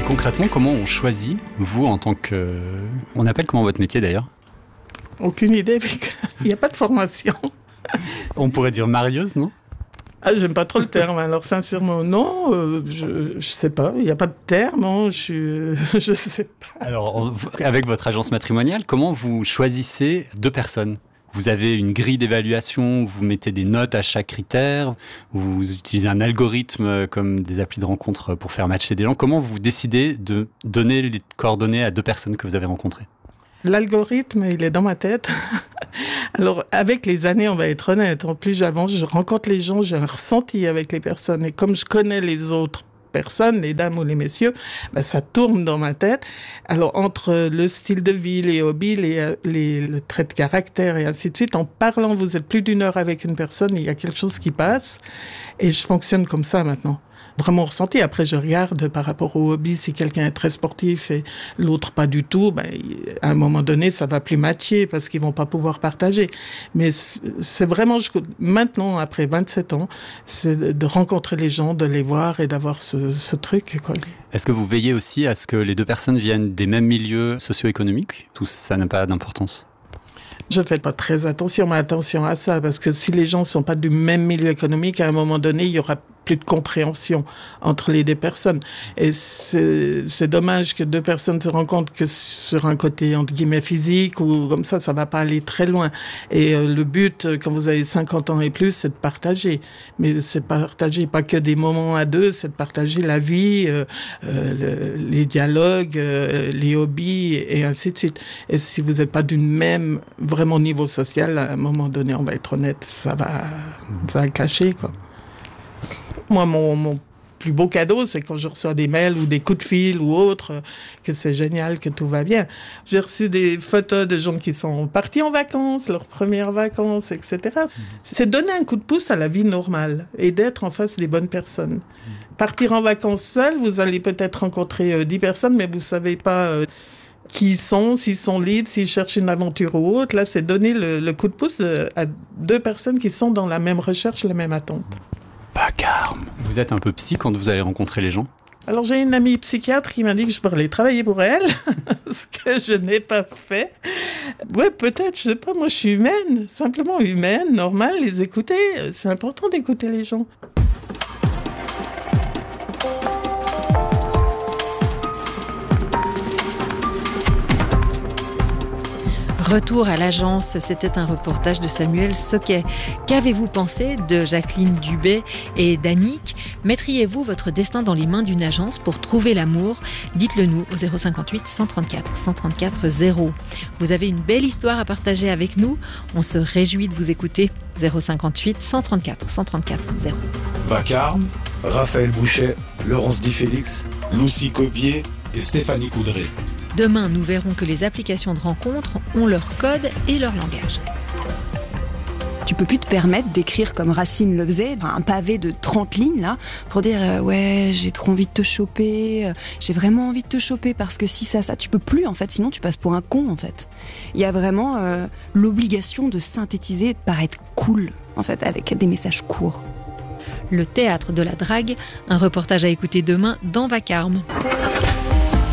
Concrètement, comment on choisit, vous, en tant que... On appelle comment votre métier, d'ailleurs ? Aucune idée, il n'y a pas de formation. On pourrait dire marieuse, non ? Ah, j'aime pas trop le terme, alors sincèrement, non, je sais pas, il n'y a pas de terme, non, je sais pas. Alors, avec votre agence matrimoniale, comment vous choisissez 2 personnes ? Vous avez une grille d'évaluation, vous mettez des notes à chaque critère, vous utilisez un algorithme comme des applis de rencontre pour faire matcher des gens. Comment vous décidez de donner les coordonnées à 2 personnes que vous avez rencontrées ? L'algorithme, il est dans ma tête. Alors, avec les années, on va être honnête. En plus, j'avance, je rencontre les gens, j'ai un ressenti avec les personnes. Et comme je connais les autres personnes, les dames ou les messieurs, ben, ça tourne dans ma tête. Alors, entre le style de vie, les hobbies, le trait de caractère et ainsi de suite, en parlant, vous êtes plus d'1 heure avec une personne, il y a quelque chose qui passe. Et je fonctionne comme ça maintenant. Vraiment ressenti. Après, je regarde par rapport au hobby, si quelqu'un est très sportif et l'autre pas du tout, ben, à un moment donné, ça va plus matcher parce qu'ils vont pas pouvoir partager. Mais c'est vraiment, maintenant, après 27 ans, c'est de rencontrer les gens, de les voir et d'avoir ce truc, quoi. Est-ce que vous veillez aussi à ce que les 2 personnes viennent des mêmes milieux socio-économiques ? Tout ça n'a pas d'importance ? Je ne fais pas très attention à ça, parce que si les gens ne sont pas du même milieu économique, à un moment donné, il y aura plus de compréhension entre les 2 personnes. Et c'est dommage que 2 personnes se rencontrent que sur un côté, entre guillemets, physique, ou comme ça va pas aller très loin. Et le but, quand vous avez 50 ans et plus, c'est de partager. Mais c'est partager pas que des moments à 2, c'est de partager la vie, les dialogues, les hobbies, et ainsi de suite. Et si vous n'êtes pas du même, vraiment, niveau social, à un moment donné, on va être honnête, ça va clasher, quoi. Moi, mon plus beau cadeau, c'est quand je reçois des mails ou des coups de fil ou autres, que c'est génial, que tout va bien. J'ai reçu des photos de gens qui sont partis en vacances, leurs premières vacances, etc. C'est donner un coup de pouce à la vie normale et d'être en face des bonnes personnes. Partir en vacances seul, vous allez peut-être rencontrer 10 personnes, mais vous savez pas qui ils sont, s'ils sont libres, s'ils cherchent une aventure ou autre. Là, c'est donner le coup de pouce à 2 personnes qui sont dans la même recherche, la même attente. Vacarme. Vous êtes un peu psy quand vous allez rencontrer les gens ? Alors, j'ai une amie psychiatre qui m'a dit que je pourrais travailler pour elle, ce que je n'ai pas fait. Ouais, peut-être, je sais pas, moi je suis humaine, simplement humaine, normale, les écouter. C'est important d'écouter les gens. Retour à l'agence, c'était un reportage de Samuel Soquet. Qu'avez-vous pensé de Jacqueline Dubé et d'Annick ? Mettriez-vous votre destin dans les mains d'une agence pour trouver l'amour ? Dites-le nous au 058 134 134 0. Vous avez une belle histoire à partager avec nous. On se réjouit de vous écouter. 058 134 134 0. Vacarme, Raphaël Bouchet, Laurence Di Félix, Lucie Cobier et Stéphanie Coudray. Demain, nous verrons que les applications de rencontres ont leur code et leur langage. Tu peux plus te permettre d'écrire comme Racine le faisait, un pavé de 30 lignes là, pour dire ouais, j'ai trop envie de te choper, j'ai vraiment envie de te choper parce que si ça, tu peux plus en fait, sinon tu passes pour un con en fait. Il y a vraiment l'obligation de synthétiser, de paraître cool en fait, avec des messages courts. Le théâtre de la drague, un reportage à écouter demain dans Vacarme.